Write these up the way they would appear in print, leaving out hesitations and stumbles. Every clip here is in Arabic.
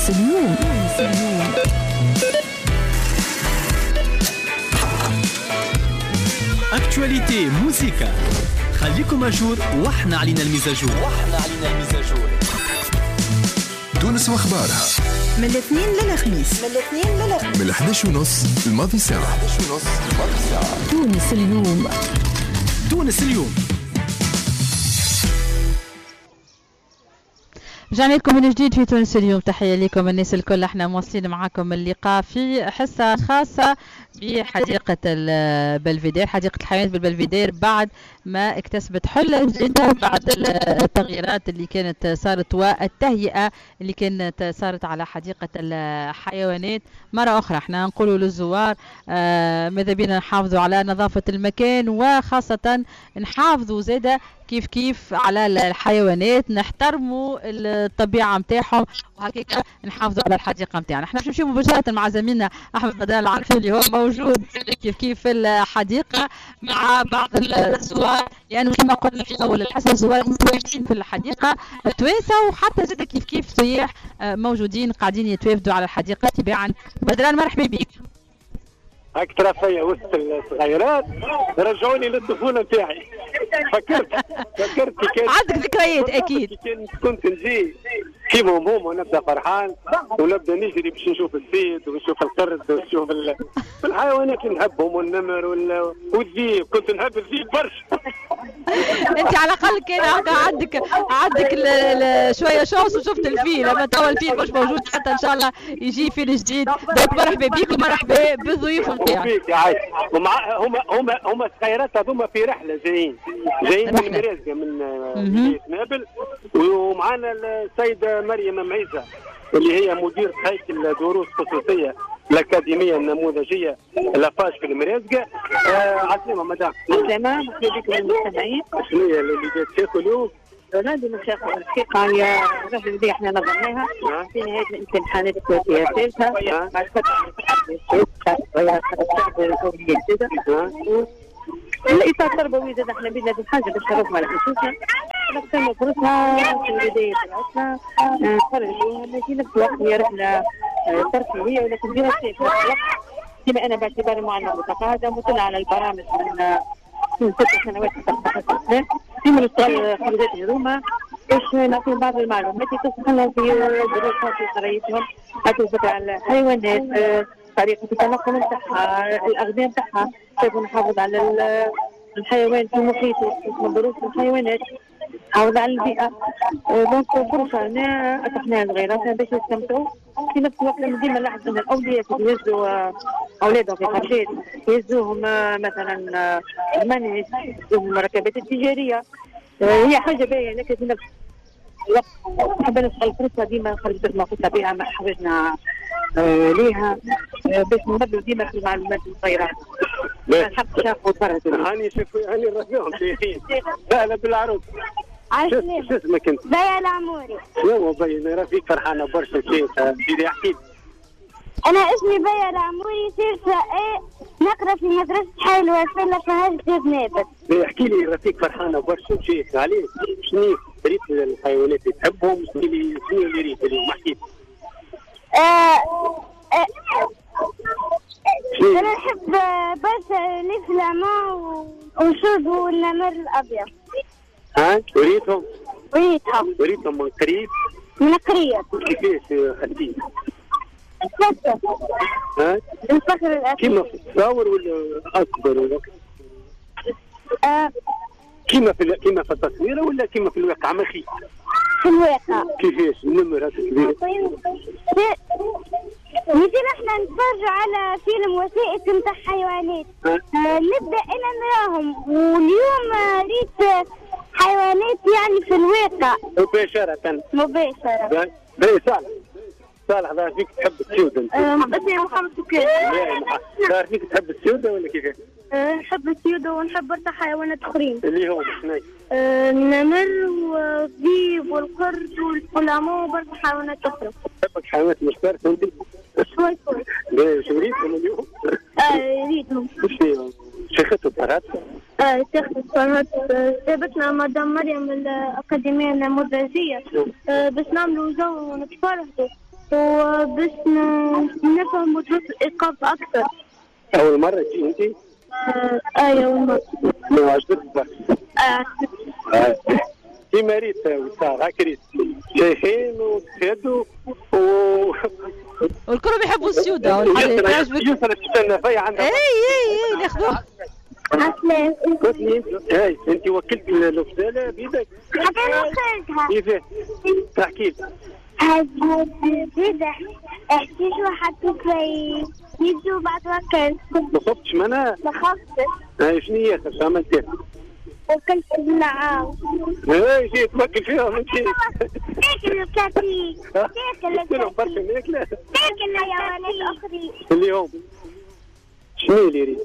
تونس اليوم. اكتواليتي موسيقى، خليكم اجور واحنا علينا المزاجور. تونس واخبارها من الاثنين للخميس من 11:30 الماضي ساعة. تونس اليوم. رجعنا لكم من جديد في تونس اليوم. تحية لكم الناس الكل. احنا مواصلين معاكم اللقاء في حصة خاصة بحديقة البلفيدير، حديقة الحيوانات بالبلفيدير، بعد ما اكتسبت حلة جديدة بعد التغييرات اللي كانت صارت والتهيئة اللي كانت صارت على حديقة الحيوانات. مرة أخرى احنا نقولوا للزوار ماذا بينا نحافظوا على نظافة المكان، وخاصة نحافظوا زادة كيف على الحيوانات، نحترموا الطبيعة متاعهم، وهكذا نحافظوا على الحديقة متاعنا. احنا نمشيو مباشرة مع زميلنا أحمد بدال العارفي اللي هو موجود كيف في الحديقة مع بعض الزوار، لأنه كما قلنا في أول الحصة الزوار متواجدين في الحديقة توانسة، وحتى زاد كيف سياح موجودين قاعدين يتوافدوا على الحديقة تباعا. بدران مرحبا بك. هاك ترى فيا وسط الصغيرات رجعوني للطفوله نتاعي. فكرت كي عندك ذكريات اكيد. كنت نجي كيما هم ونبدا فرحان ونبدا نجري باش نشوف السيد ونشوف القرد ونشوف الحيوانات اللي نحبهم، والنمر والذيب. كنت نحب الذيب برشا. انت على الاقل كان عندك شويه شوص وشفت الفيل، اما توا الفيل مش موجود حتى ان شاء الله يجي فيل جديد. دونك مرحبا بك ومرحبا بالضيوف نتاعك. هما الصغيرات هذوما في رحله جايين من مرازقه من مدينه نابل، ومعنا السيده مريم معيزه اللي هي مدير هيكل دروس خصوصيه الأكاديمية النموذجية لافاج في المرازقة. عسلامة مدام. عسلامة، مرحبا بكم المستمعين. شنو هي اللي جات تاكل اليوم؟ نادي المشايخ الحقيقة هي الرحلة اللي احنا نظمناها في نهاية الامتحانات الكويتية الثالثة بعد فترة الإطار التربوي زاد احنا بدنا في حاجة باش نعرفوا على خصوصنا نقسم فرصها في بداية العطلة نخرجوا في نفس الوقت هي رحلة ترفيهية ولكن دراسية في نفس الوقت، كما أنا باعتباري معلمة متقاعدة مطلعة على البرامج من 6 سنوات في في من الصغار خرجات هذوما باش نعطيهم بعض المعلومات تسهلهم في دروسهم في قرايتهم، تعرفوا على الحيوانات، طريقة التنقل نتاعها، الأغذية نتاعها، كيف نحافظ على الحيوان في محيطه من دروس الحيوانات، نحافظ على البيئة. دونك فرصة أتحنا صغيراتنا باش يستمتعوا في نفس الوقت. لما ديما نلاحظ أن الأولياء يهزوا أولادهم في قرشات، يهزوهم مثلا المنهج، يهزوهم المركبات التجارية، هي حاجة باهية، لكن في نفس الوقت نحب نسأل الفرصة ديما خرجت ما في الطبيعة ما حرجنا ليها باش نبدلوا ديما في المعلومات الصغيرة. نحب شافوا برا هاني نرجعهم لا بالعروض. شو اسمك انت؟ بيا العموري. يا بيا رفيق فرحانة برشا كيف بدي احكي لك. أنا اسمي بيا العموري، صرت نقرا في مدرسة حي الوفيلة في هجة نابل. احكي لي رفيق فرحانة برشا شيخ عليه شنو ريت الحيوانات اللي تحبهم، شنو اللي ريت اليوم احكي لي. أنا نحب برشا الإفلامة والشرب والنمر الأبيض. وريتهم من قريب؟ من قريب. كيفاش خدتي؟ الفخر الأساسي. كيما في التصاور ولا أكبر ولا؟ كيما في التصوير ولا كيما في الواقع ماشي؟ في الواقع. كيفاش النمر هذا كبير؟ مثلا احنا نتفرجوا على فيلم وثائقي نتاع حيوانات، نبدا انا نراهم، واليوم ريت حيوانات يعني في الواقع مباشرة. صالح ظهر فيك تحب السيودة انت؟ اسمي محمد سكان. ظهر فيك تحب السيودة ولا كيفاش؟ نحب السيودة ونحب برشا حيوانات اخرين. اللي هو شنو؟ النمر والذيب والقرد والفلامو وبرشا حيوانات اخرى. تحبك حيوانات مشتركة انت؟ شوي. شو ريتهم اليوم؟ ريتهم. شيختوا الطرات؟ شيخت الطرات جابتنا مدام مريم الأكاديمية النموذجية باش نعملوا جو ونتفرجوا وباش نفهم دروس الإيقاف أكثر. أول مرة تجي أنت؟ أول مرة. ما عجبتك برشا؟ كيما ريت وصار هاك ريت شيخين وتشهدوا والكل بيحبوا السيودة والحاجة تعجبك. يوصل تستنى فيا عندها. اي ناخذوها. عسلامة. قلت لي انت وكلت الغزاله بيدك؟ حتى وكلتها. كيفاه؟ احكي لي. هذا احكيش وحطيت في يجوا بعد وكلت. ما خفتش منها؟ ما خفتش. شنو هي اخر عملت؟ وكلت النعام. جيت تفكر فيهم انت. تاكل الكتيك. تاكل كلهم برشا ماكله. تاكل حيوانات اخرين. اللي هم شنو اللي يريد؟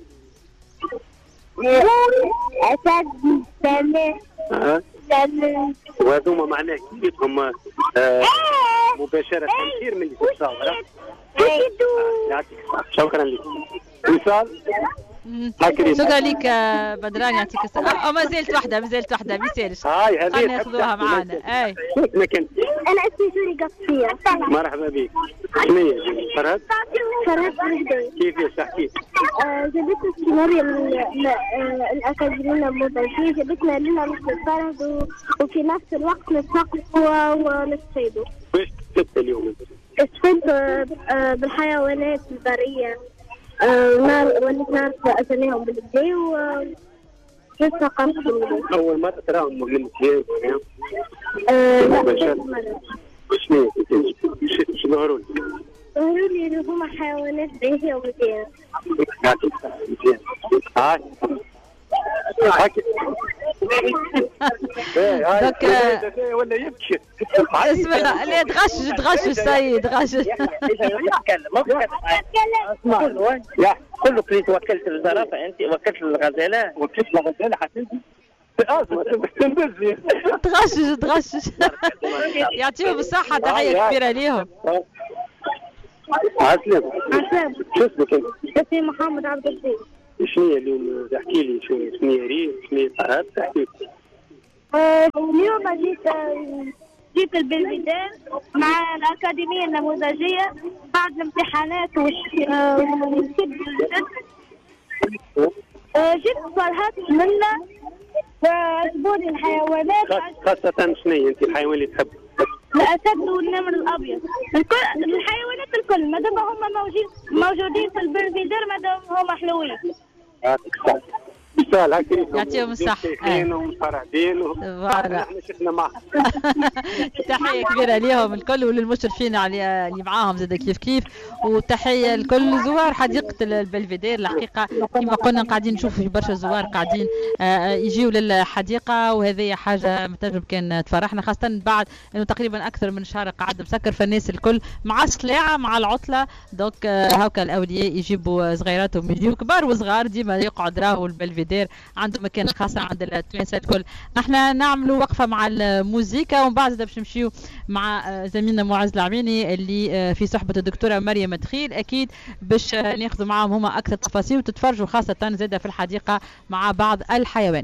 أسد سمك سمك. وهذوما معناه كيفهم مباشرة كثير من اللي تتصور. يعطيك الصحة. شكرا لك. وصال. شكرا لك بدران يعطيك الصحة. ما زالت واحدة ما يسالش. هاي هذه ناخذوها معنا. اي. اسمك انت؟ أنا اسمي سوري قصية. مرحبا بك. شنو هي؟ فرهد؟ فرهد بردي. كيفاش احكي؟ جابتنا السيناريو الأكاديمية الموضوعية، جابتنا لنا مثل الفرهد وفي نفس الوقت نتثقفوا ونستفيدوا. واش كتبت اليوم؟ استفدت بالحيوانات البرية. وليت نعرف أساميهم بالبداية ولسه قررت. أول مرة تراهم من الكيان؟ لا مرة. شنو ظهروا لي؟ ظهروا لي إنه هما حيوانات باهية ومزيانة. يعطيك الصحة. مزيان. هاي. هاي. ولا يبكي. اسمع لا تغشش سيد غشش. يا كله كليت وكلت الزرافة انت وكلت الغزالة. وكلت الغزالة حتنزل. تغشش. يعطيهم الصحة. تحية كبيرة ليهم. عسلامة. شو اسمك انت؟ اسمي محمد عبد الرحيم. شنو هي اليوم؟ احكي لي شنو هي ريم؟ شنو هي فرهد؟ احكي لي. اليوم جيت البلفيدير مع الأكاديمية النموذجية بعد الامتحانات جيت فرحت منا وعجبوني الحيوانات. خاصة شنو هي انت الحيوان اللي تحب؟ الأسد والنمر الأبيض. الحيوانات الكل ما دام هم موجودين في البلفيدير ما دام هم حلوين. يعطيك الصحة. يعطيهم الصحة. ومفرحين احنا شفنا معهم. تحية كبيرة ليهم الكل وللمشرفين اللي معاهم زاد كيف وتحية لكل زوار حديقة البلفيدير. الحقيقة كما قلنا قاعدين نشوفوا في برشا زوار قاعدين يجيوا للحديقة وهذه حاجة تجربة كان تفرحنا خاصة بعد انه تقريبا اكثر من شهر قاعد مسكر فالناس الكل مع السلاعة مع العطلة دوك هاكا الاولياء يجيبوا صغيراتهم يجيبوا كبار وصغار ديما يقعد راهو البلفيدير عنده مكان خاص عند التوانسه الكل. احنا نعملوا وقفه مع الموسيقى ومن بعد باش نمشيو مع زميلنا معز العميني اللي في صحبه الدكتوره مريم دخيل اكيد باش ناخذوا معاهم هما اكثر تفاصيل وتتفرجوا خاصه زاده في الحديقه مع بعض الحيوانات.